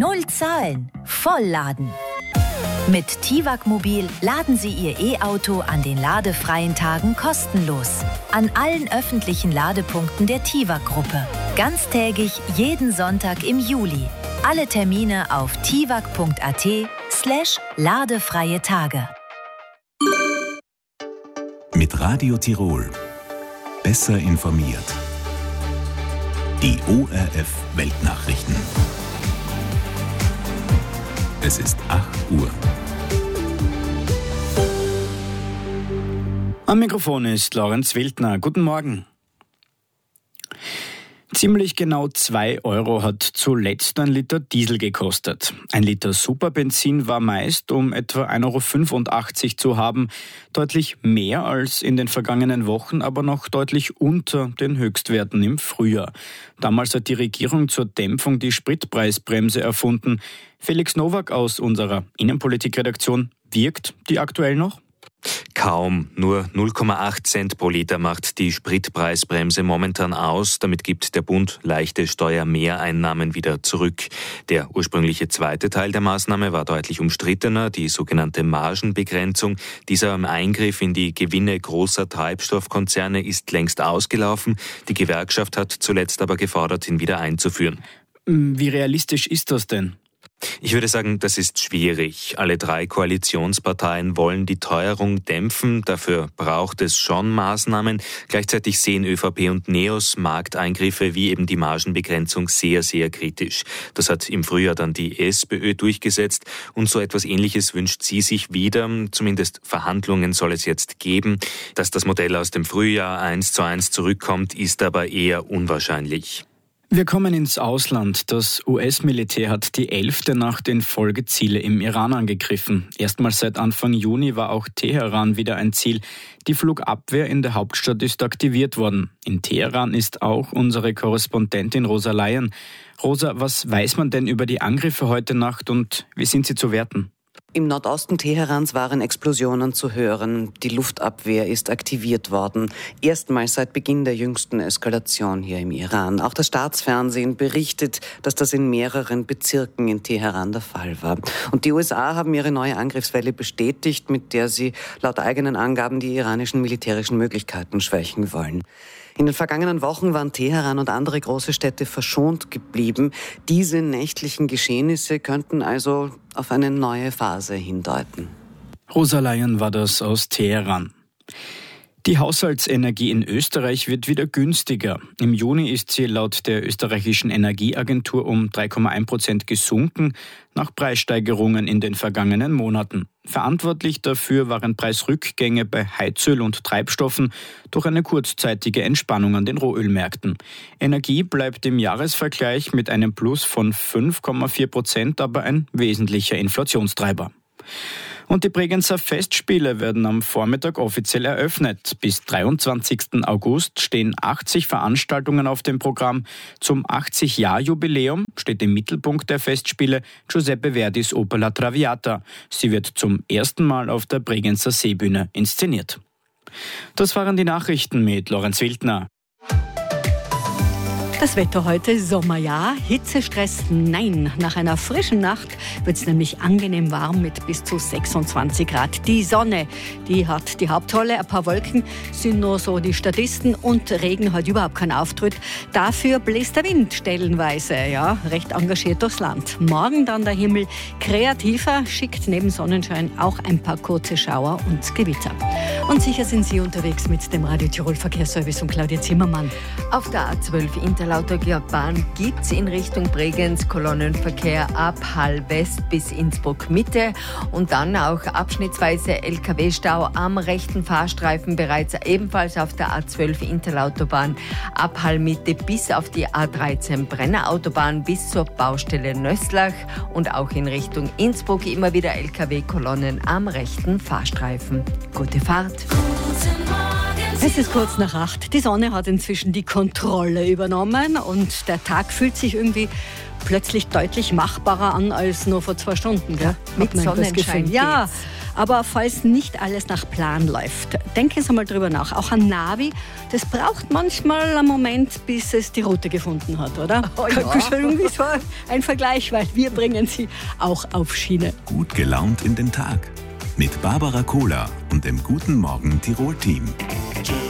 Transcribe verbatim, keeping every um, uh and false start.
Null zahlen, vollladen. Mit Tiwak Mobil laden Sie Ihr E-Auto an den ladefreien Tagen kostenlos. An allen öffentlichen Ladepunkten der Tiwak-Gruppe. Ganztägig jeden Sonntag im Juli. Alle Termine auf tiwak.at slash ladefreie Tage. Mit Radio Tirol. Besser informiert. Die O R F Weltnachrichten. Es ist acht Uhr. Am Mikrofon ist Lorenz Wildner. Guten Morgen. Ziemlich genau zwei Euro hat zuletzt ein Liter Diesel gekostet. Ein Liter Superbenzin war meist um etwa ein Euro fünfundachtzig zu haben. Deutlich mehr als in den vergangenen Wochen, aber noch deutlich unter den Höchstwerten im Frühjahr. Damals hat die Regierung zur Dämpfung die Spritpreisbremse erfunden. Felix Nowak aus unserer Innenpolitikredaktion. Wirkt die aktuell noch? Kaum. Nur null Komma acht Cent pro Liter macht die Spritpreisbremse momentan aus. Damit gibt der Bund leichte Steuermehreinnahmen wieder zurück. Der ursprüngliche zweite Teil der Maßnahme war deutlich umstrittener, die sogenannte Margenbegrenzung. Dieser Eingriff in die Gewinne großer Treibstoffkonzerne ist längst ausgelaufen. Die Gewerkschaft hat zuletzt aber gefordert, ihn wieder einzuführen. Wie realistisch ist das denn? Ich würde sagen, das ist schwierig. Alle drei Koalitionsparteien wollen die Teuerung dämpfen. Dafür braucht es schon Maßnahmen. Gleichzeitig sehen ÖVP und NEOS Markteingriffe wie eben die Margenbegrenzung sehr, sehr kritisch. Das hat im Frühjahr dann die SPÖ durchgesetzt und so etwas Ähnliches wünscht sie sich wieder. Zumindest Verhandlungen soll es jetzt geben. Dass das Modell aus dem Frühjahr eins zu eins zurückkommt, ist aber eher unwahrscheinlich. Wir kommen ins Ausland. Das U S-Militär hat die elfte Nacht in Folge Ziele im Iran angegriffen. Erstmals seit Anfang Juni war auch Teheran wieder ein Ziel. Die Flugabwehr in der Hauptstadt ist aktiviert worden. In Teheran ist auch unsere Korrespondentin Rosa Laien. Rosa, was weiß man denn über die Angriffe heute Nacht und wie sind sie zu werten? Im Nordosten Teherans waren Explosionen zu hören. Die Luftabwehr ist aktiviert worden. Erstmals seit Beginn der jüngsten Eskalation hier im Iran. Auch das Staatsfernsehen berichtet, dass das in mehreren Bezirken in Teheran der Fall war. Und die U S A haben ihre neue Angriffswelle bestätigt, mit der sie laut eigenen Angaben die iranischen militärischen Möglichkeiten schwächen wollen. In den vergangenen Wochen waren Teheran und andere große Städte verschont geblieben. Diese nächtlichen Geschehnisse könnten also auf eine neue Phase hindeuten. Rosa Laien war das aus Teheran. Die Haushaltsenergie in Österreich wird wieder günstiger. Im Juni ist sie laut der österreichischen Energieagentur um drei Komma eins Prozent gesunken, nach Preissteigerungen in den vergangenen Monaten. Verantwortlich dafür waren Preisrückgänge bei Heizöl und Treibstoffen durch eine kurzzeitige Entspannung an den Rohölmärkten. Energie bleibt im Jahresvergleich mit einem Plus von fünf Komma vier Prozent aber ein wesentlicher Inflationstreiber. Und die Bregenzer Festspiele werden am Vormittag offiziell eröffnet. Bis dreiundzwanzigsten August stehen achtzig Veranstaltungen auf dem Programm. Zum achtzig-Jahr-Jubiläum steht im Mittelpunkt der Festspiele Giuseppe Verdis Oper La Traviata. Sie wird zum ersten Mal auf der Bregenzer Seebühne inszeniert. Das waren die Nachrichten mit Lorenz Wildner. Das Wetter heute, Sommerjahr, Hitzestress, nein. Nach einer frischen Nacht wird es nämlich angenehm warm mit bis zu sechsundzwanzig Grad. Die Sonne, die hat die Hauptrolle, ein paar Wolken sind nur so die Statisten und Regen hat überhaupt keinen Auftritt. Dafür bläst der Wind stellenweise, ja, recht engagiert durchs Land. Morgen dann der Himmel kreativer, schickt neben Sonnenschein auch ein paar kurze Schauer und Gewitter. Und sicher sind Sie unterwegs mit dem Radio Tirol Verkehrsservice und Claudia Zimmermann. Auf der A zwölf Interlautern-Bahn gibt es in Richtung Bregenz Kolonnenverkehr ab Hall West bis Innsbruck Mitte und dann auch abschnittsweise L K W-Stau am rechten Fahrstreifen bereits ebenfalls auf der A zwölf Interlauterbahn ab Hall Mitte bis auf die A dreizehn Brenner Autobahn bis zur Baustelle Nöstlach und auch in Richtung Innsbruck immer wieder L K W-Kolonnen am rechten Fahrstreifen. Gute Fahrt! Es ist kurz nach acht. Die Sonne hat inzwischen die Kontrolle übernommen und der Tag fühlt sich irgendwie plötzlich deutlich machbarer an als nur vor zwei Stunden. Gell? Mit Sonnenschein. Ja, Aber falls nicht alles nach Plan läuft, denken Sie mal drüber nach. Auch ein Navi, das braucht manchmal einen Moment, bis es die Route gefunden hat, oder? Oh ja. Irgendwie so ein Vergleich, weil wir bringen Sie auch auf Schiene. Gut gelaunt in den Tag. Mit Barbara Kohler und dem Guten Morgen Tirol-Team.